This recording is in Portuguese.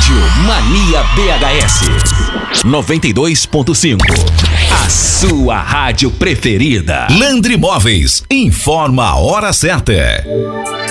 Rádio Mania BHS 92.5. A sua rádio preferida. Landry Móveis informa a hora certa.